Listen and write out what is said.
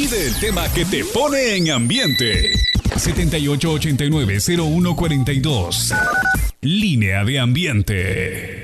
Pide el tema que te pone en ambiente. 7889-0142. Línea de ambiente.